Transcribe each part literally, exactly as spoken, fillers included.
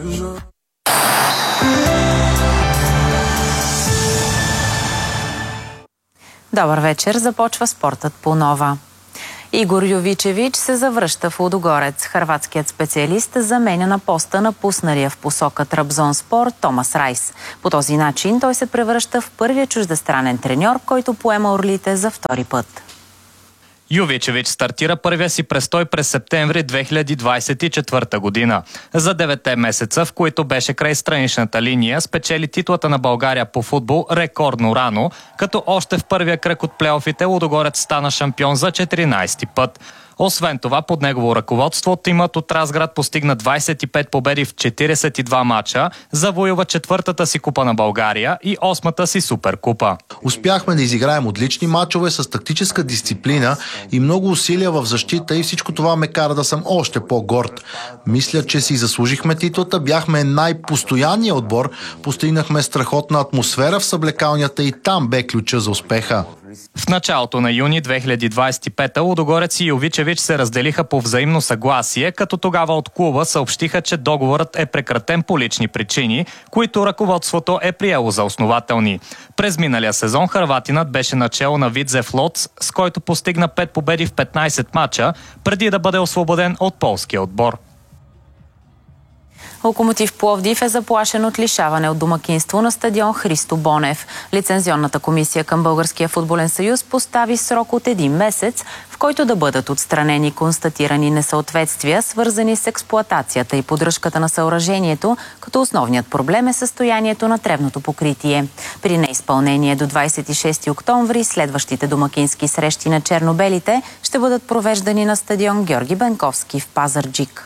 Добър вечер, започва спортът по нова. Игор Йовичевич се завръща в Лудогорец. Хърватският специалист заменя на поста напусналия в посока Трабзонспор Томас Райс. По този начин той се превръща в първия чуждестранен треньор, който поема орлите за втори път. Йовичевич стартира първия си престой през септември две хиляди двадесет и четвърта година. За деветте месеца, в които беше край страничната линия, спечели титлата на България по футбол рекордно рано, като още в първия кръг от плейофите Лудогорец стана шампион за четиринадесети път. Освен това, под негово ръководство, тимът от Разград постигна двадесет и пет победи в четиридесет и два мача, завоюва четвъртата си купа на България и осмата си суперкупа. Успяхме да изиграем отлични мачове с тактическа дисциплина и много усилия в защита и всичко това ме кара да съм още по-горд. Мисля, че си заслужихме титлата, бяхме най-постоянният отбор, постигнахме страхотна атмосфера в съблекалнята и там бе ключа за успеха. В началото на юни две хиляди двадесет и пета Лудогорец и Йовичевич се разделиха по взаимно съгласие, като тогава от клуба съобщиха, че договорът е прекратен по лични причини, които ръководството е приело за основателни. През миналия сезон хърватинът беше начело на Видзев Лоц, с който постигна пет победи в петнадесет мача, преди да бъде освободен от полския отбор. Локомотив Пловдив е заплашен от лишаване от домакинство на стадион Христо Бонев. Лицензионната комисия към Българския футболен съюз постави срок от един месец, в който да бъдат отстранени констатирани несъответствия, свързани с експлоатацията и поддръжката на съоръжението, като основният проблем е състоянието на тревното покритие. При неизпълнение до двадесет и шести октомври следващите домакински срещи на чернобелите ще бъдат провеждани на стадион Георги Бенковски в Пазарджик.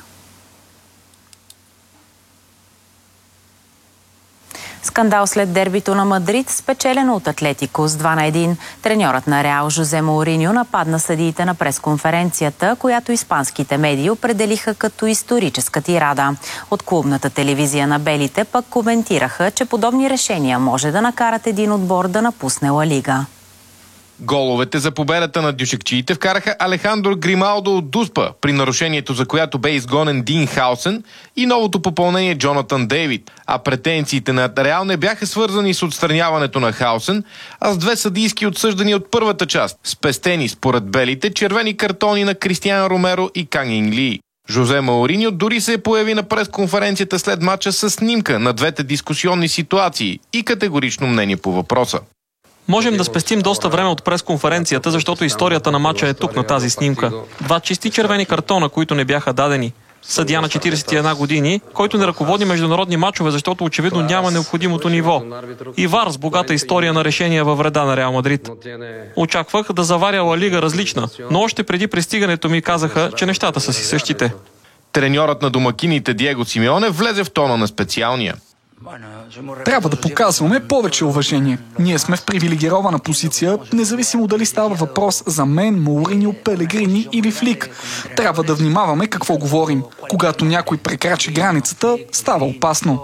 Скандал след дербито на Мадрид, спечелено от Атлетико с два на един. Треньорът на Реал Жозе Моуриньо нападна съдиите на пресконференцията, която испанските медии определиха като историческа тирада. От клубната телевизия на белите пък коментираха, че подобни решения може да накарат един отбор да напусне Ла Лига. Головете за победата на дюшекчиите вкараха Алехандро Грималдо от Дуспа, при нарушението за която бе изгонен Дин Хаусен, и новото попълнение Джонатан Дейвид. А претенциите на Реал не бяха свързани с отстраняването на Хаусен, а с две съдийски отсъждани от първата част, спестени според белите червени картони на Кристиан Ромеро и Кан Ин Ли. Жозе Мауриньо дори се появи на пресконференцията след мача с снимка на двете дискусионни ситуации и категорично мнение по въпроса. Можем да спестим доста време от пресконференцията, защото историята на мача е тук на тази снимка. Два чисти червени картона, които не бяха дадени. Съдия на четиридесет и една години, който не ръководи международни мачове, защото очевидно няма необходимото ниво. И ВАР с богата история на решения във вреда на Реал Мадрид. Очаквах да заваря Ла Лига различна, но още преди пристигането ми казаха, че нещата са си същите. Треньорът на домакините Диего Симеоне влезе в тона на специалния. Трябва да показваме повече уважение. Ние сме в привилегирована позиция, независимо дали става въпрос за мен, Мауриньо, Пелегрини или Флик. Трябва да внимаваме какво говорим. Когато някой прекрачи границата, става опасно.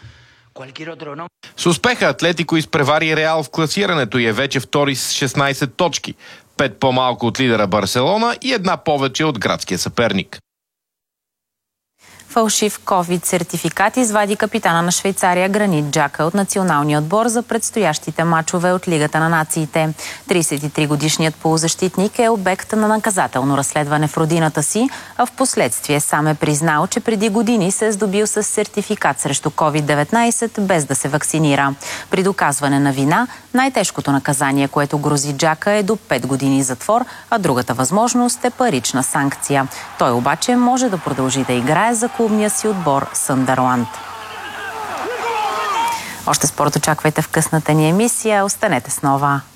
С успеха Атлетико изпревари Реал в класирането и е вече втори с шестнадесет точки. Пет по-малко от лидера Барселона и една повече от градския съперник. Фалшив ковид сертификат извади капитана на Швейцария Гранит Джака от националния отбор за предстоящите мачове от Лигата на нациите. тридесет и три годишният полузащитник е обект на наказателно разследване в родината си, а в последствие сам е признал, че преди години се е здобил с сертификат срещу ковид деветнадесет без да се вакцинира. При доказване на вина, най-тежкото наказание, което грози Джака, е до пет години затвор, а другата възможност е парична санкция. Той обаче може да продължи да играе за клубния си отбор Съндърланд. Още спорт очаквайте в късната ни емисия. Останете с Нова.